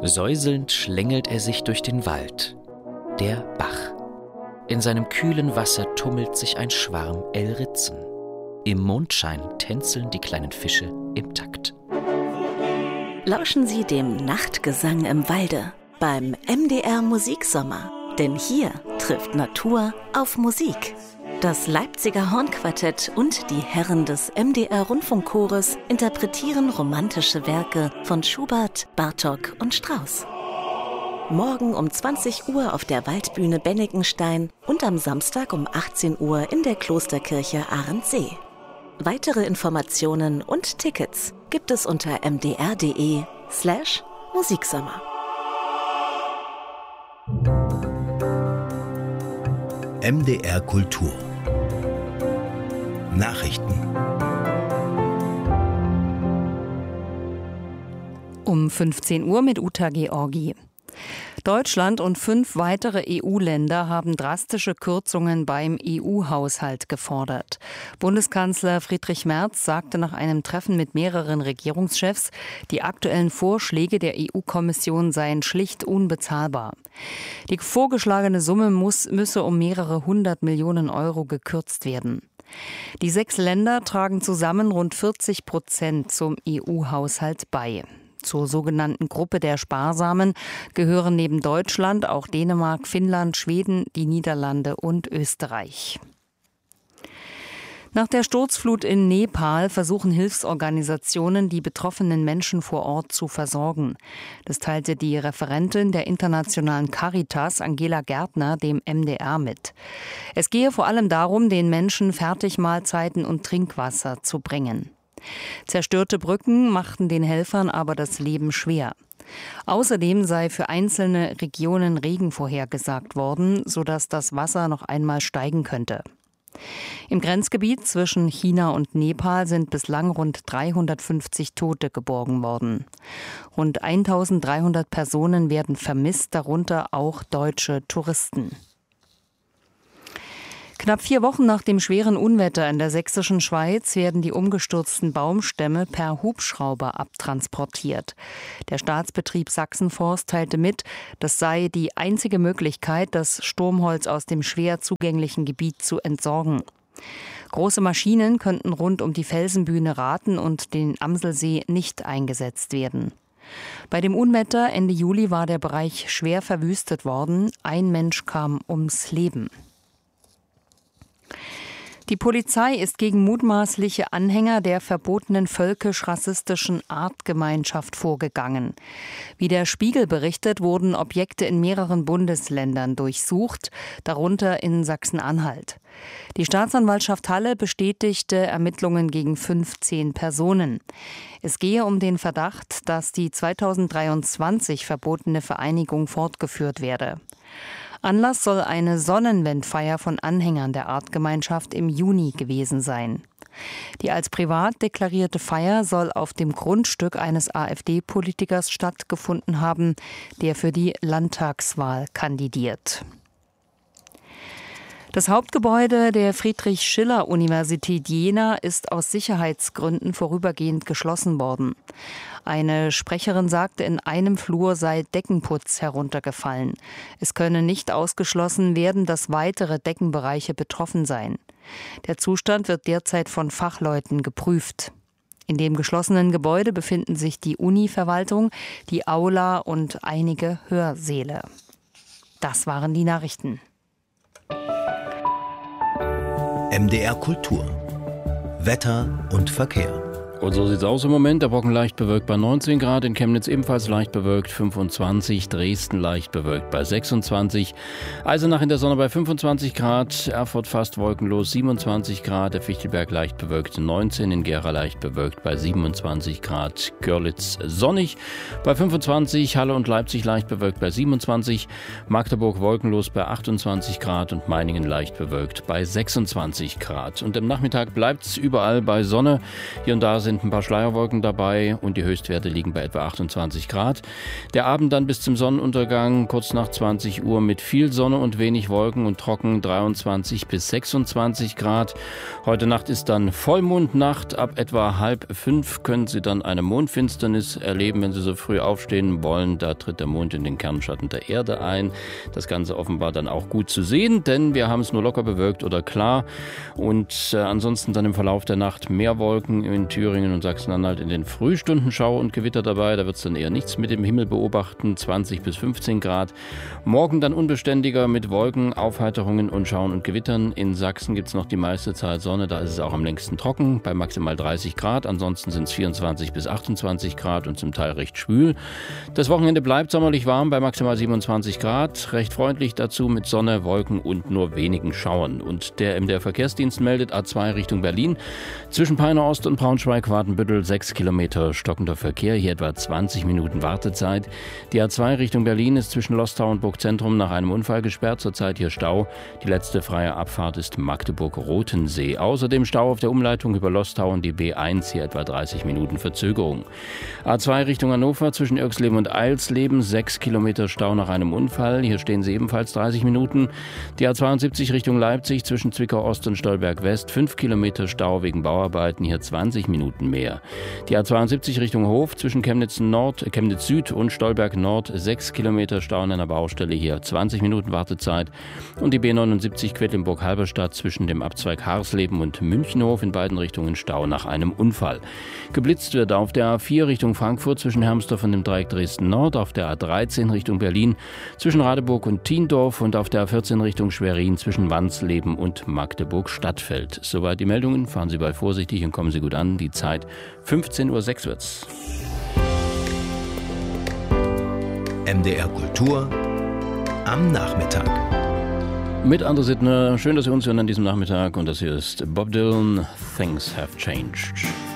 Säuselnd schlängelt er sich durch den Wald. Der Bach. In seinem kühlen Wasser tummelt sich ein Schwarm Elritzen. Im Mondschein tänzeln die kleinen Fische im Takt. Lauschen Sie dem Nachtgesang im Walde beim MDR Musiksommer. Denn hier trifft Natur auf Musik. Das Leipziger Hornquartett und die Herren des MDR Rundfunkchores interpretieren romantische Werke von Schubert, Bartók und Strauss. Morgen um 20 Uhr auf der Waldbühne Bennikenstein und am Samstag um 18 Uhr in der Klosterkirche Ahrensee. Weitere Informationen und Tickets gibt es unter mdr.de/Musiksommer. MDR Kultur Nachrichten. Um 15 Uhr mit Uta Georgi. Deutschland und 5 weitere EU-Länder haben drastische Kürzungen beim EU-Haushalt gefordert. Bundeskanzler Friedrich Merz sagte nach einem Treffen mit mehreren Regierungschefs, die aktuellen Vorschläge der EU-Kommission seien schlicht unbezahlbar. Die vorgeschlagene Summe müsse um mehrere 100 Millionen Euro gekürzt werden. Die 6 Länder tragen zusammen rund 40% zum EU-Haushalt bei. Zur sogenannten Gruppe der Sparsamen gehören neben Deutschland auch Dänemark, Finnland, Schweden, die Niederlande und Österreich. Nach der Sturzflut in Nepal versuchen Hilfsorganisationen, die betroffenen Menschen vor Ort zu versorgen. Das teilte die Referentin der internationalen Caritas, Angela Gärtner, dem MDR mit. Es gehe vor allem darum, den Menschen Fertigmahlzeiten und Trinkwasser zu bringen. Zerstörte Brücken machten den Helfern aber das Leben schwer. Außerdem sei für einzelne Regionen Regen vorhergesagt worden, sodass das Wasser noch einmal steigen könnte. Im Grenzgebiet zwischen China und Nepal sind bislang rund 350 Tote geborgen worden. Rund 1300 Personen werden vermisst, darunter auch deutsche Touristen. Knapp 4 Wochen nach dem schweren Unwetter in der sächsischen Schweiz werden die umgestürzten Baumstämme per Hubschrauber abtransportiert. Der Staatsbetrieb Sachsenforst teilte mit, das sei die einzige Möglichkeit, das Sturmholz aus dem schwer zugänglichen Gebiet zu entsorgen. Große Maschinen könnten rund um die Felsenbühne Rathen und den Amselsee nicht eingesetzt werden. Bei dem Unwetter Ende Juli war der Bereich schwer verwüstet worden. Ein Mensch kam ums Leben. Die Polizei ist gegen mutmaßliche Anhänger der verbotenen völkisch-rassistischen Artgemeinschaft vorgegangen. Wie der Spiegel berichtet, wurden Objekte in mehreren Bundesländern durchsucht, darunter in Sachsen-Anhalt. Die Staatsanwaltschaft Halle bestätigte Ermittlungen gegen 15 Personen. Es gehe um den Verdacht, dass die 2023 verbotene Vereinigung fortgeführt werde. Anlass soll eine Sonnenwendfeier von Anhängern der Artgemeinschaft im Juni gewesen sein. Die als privat deklarierte Feier soll auf dem Grundstück eines AfD-Politikers stattgefunden haben, der für die Landtagswahl kandidiert. Das Hauptgebäude der Friedrich-Schiller-Universität Jena ist aus Sicherheitsgründen vorübergehend geschlossen worden. Eine Sprecherin sagte, in einem Flur sei Deckenputz heruntergefallen. Es könne nicht ausgeschlossen werden, dass weitere Deckenbereiche betroffen seien. Der Zustand wird derzeit von Fachleuten geprüft. In dem geschlossenen Gebäude befinden sich die Uni-Verwaltung, die Aula und einige Hörsäle. Das waren die Nachrichten. MDR Kultur Wetter und Verkehr. Und so sieht's aus im Moment. Der Brocken leicht bewölkt bei 19 Grad, in Chemnitz ebenfalls leicht bewölkt 25, Dresden leicht bewölkt bei 26, Eisenach in der Sonne bei 25 Grad, Erfurt fast wolkenlos 27 Grad, der Fichtelberg leicht bewölkt 19, in Gera leicht bewölkt bei 27 Grad, Görlitz sonnig bei 25, Halle und Leipzig leicht bewölkt bei 27, Magdeburg wolkenlos bei 28 Grad und Meiningen leicht bewölkt bei 26 Grad. Und am Nachmittag bleibt's überall bei Sonne. Hier und da sind sind ein paar Schleierwolken dabei und die Höchstwerte liegen bei etwa 28 Grad. Der Abend dann bis zum Sonnenuntergang, kurz nach 20 Uhr mit viel Sonne und wenig Wolken und trocken 23 bis 26 Grad. Heute Nacht ist dann Vollmondnacht. Ab etwa 4:30 können Sie dann eine Mondfinsternis erleben, wenn Sie so früh aufstehen wollen. Da tritt der Mond in den Kernschatten der Erde ein. Das Ganze offenbar dann auch gut zu sehen, denn wir haben es nur locker bewölkt oder klar. Und ansonsten dann im Verlauf der Nacht mehr Wolken in Thüringen und Sachsen-Anhalt in den Frühstunden Schauer und Gewitter dabei. Da wird es dann eher nichts mit dem Himmel beobachten, 20 bis 15 Grad. Morgen dann unbeständiger mit Wolken, Aufheiterungen und Schauern und Gewittern. In Sachsen gibt es noch die meiste Zeit Sonne, da ist es auch am längsten trocken, bei maximal 30 Grad. Ansonsten sind es 24 bis 28 Grad und zum Teil recht schwül. Das Wochenende bleibt sommerlich warm bei maximal 27 Grad. Recht freundlich dazu mit Sonne, Wolken und nur wenigen Schauern. Und der MDR Verkehrsdienst meldet A2 Richtung Berlin. Zwischen Peine Ost und Braunschweig-Watenbüttel 6 Kilometer stockender Verkehr. Hier etwa 20 Minuten Wartezeit. Die A2 Richtung Berlin ist zwischen Lostau und Burgzentrum nach einem Unfall gesperrt. Zurzeit hier Stau. Die letzte freie Abfahrt ist Magdeburg-Rotensee. Außerdem Stau auf der Umleitung über Lostau und die B1, hier etwa 30 Minuten Verzögerung. A2 Richtung Hannover zwischen Irxleben und Eilsleben 6 Kilometer Stau nach einem Unfall. Hier stehen Sie ebenfalls 30 Minuten. Die A72 Richtung Leipzig zwischen Zwickau Ost und Stolberg West 5 Kilometer Stau wegen Bauarbeiten, hier 20 Minuten mehr. Die A72 Richtung Hof zwischen Chemnitz Süd und Stolberg Nord 6 Kilometer Stau an einer Baustelle, hier 20 Minuten Wartezeit. Und die B79 Quedlinburg-Halberstadt zwischen dem Abzweig Harsleben und Münchenhof in beiden Richtungen Stau nach einem Unfall. Geblitzt wird auf der A4 Richtung Frankfurt zwischen Hermsdorf und dem Dreieck Dresden Nord, auf der A13 Richtung Berlin zwischen Radeburg und Tiendorf und auf der A14 Richtung Schwerin zwischen Wansleben und Magdeburg-Stadtfeld. Soweit die Meldungen. Fahren Sie bald vorsichtig und kommen Sie gut an. Die Zeit 15:06 Uhr wird's. MDR Kultur am Nachmittag. Mit André Sittner. Schön, dass Sie uns hören an diesem Nachmittag. Und das hier ist Bob Dylan, Things Have Changed.